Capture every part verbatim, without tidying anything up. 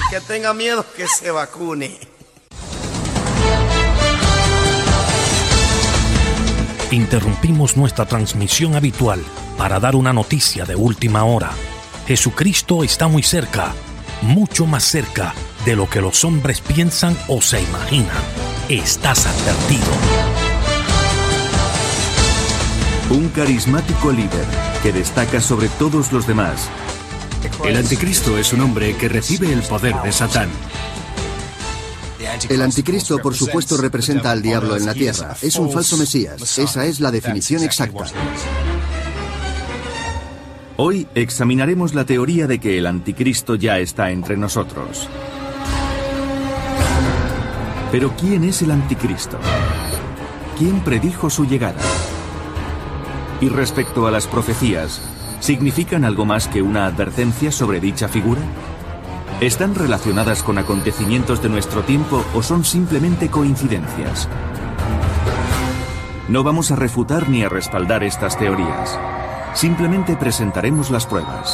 que tenga miedo, que se vacune. Interrumpimos nuestra transmisión habitual para dar una noticia de última hora. Jesucristo está muy cerca, mucho más cerca de lo que los hombres piensan o se imaginan. Estás advertido. Un carismático líder que destaca sobre todos los demás. El anticristo es un hombre que recibe el poder de Satán. El anticristo, por supuesto, representa al diablo en la tierra. Es un falso mesías. Esa es la definición exacta. Hoy examinaremos la teoría de que el anticristo ya está entre nosotros. Pero ¿quién es el anticristo? ¿Quién predijo su llegada? Y respecto a las profecías, ¿significan algo más que una advertencia sobre dicha figura? ¿Están relacionadas con acontecimientos de nuestro tiempo o son simplemente coincidencias? No vamos a refutar ni a respaldar estas teorías. Simplemente presentaremos las pruebas.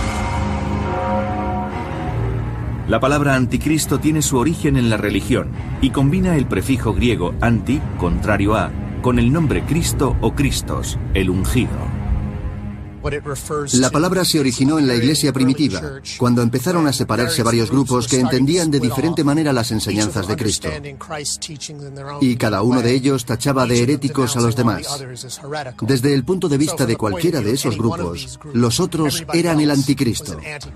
La palabra anticristo tiene su origen en la religión y combina el prefijo griego anti, contrario a, con el nombre Cristo o Cristos, el ungido. La palabra se originó en la iglesia primitiva, cuando empezaron a separarse varios grupos que entendían de diferente manera las enseñanzas de Cristo. Y cada uno de ellos tachaba de heréticos a los demás. Desde el punto de vista de cualquiera de esos grupos, los otros eran el anticristo.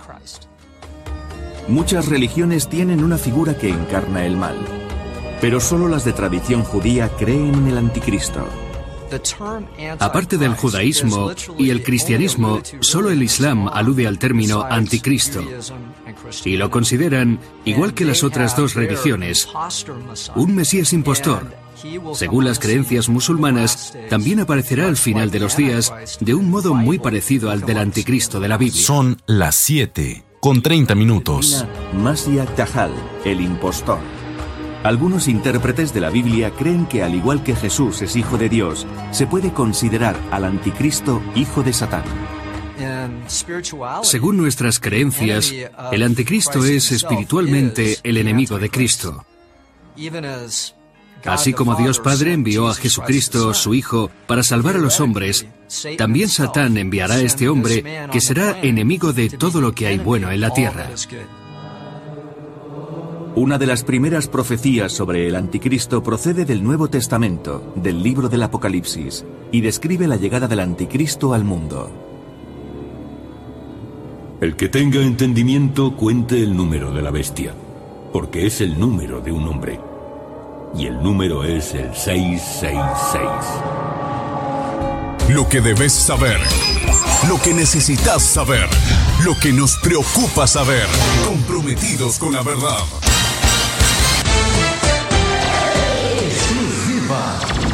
Muchas religiones tienen una figura que encarna el mal, pero solo las de tradición judía creen en el anticristo. Aparte del judaísmo y el cristianismo, solo el Islam alude al término anticristo y lo consideran, igual que las otras dos religiones, un mesías impostor. Según las creencias musulmanas, también aparecerá al final de los días de un modo muy parecido al del anticristo de la Biblia. Son las siete con treinta minutos. Mashiach Dajjal, el impostor. Algunos intérpretes de la Biblia creen que, al igual que Jesús es hijo de Dios, se puede considerar al anticristo hijo de Satán. Según nuestras creencias, el anticristo es espiritualmente el enemigo de Cristo. Así como Dios Padre envió a Jesucristo, su Hijo, para salvar a los hombres, también Satán enviará a este hombre que será enemigo de todo lo que hay bueno en la tierra. Una de las primeras profecías sobre el anticristo procede del Nuevo Testamento, del libro del Apocalipsis, y describe la llegada del anticristo al mundo. El que tenga entendimiento cuente el número de la bestia, porque es el número de un hombre, y el número es el seiscientos sesenta y seis. Lo que debes saber, lo que necesitas saber, lo que nos preocupa saber, comprometidos con la verdad.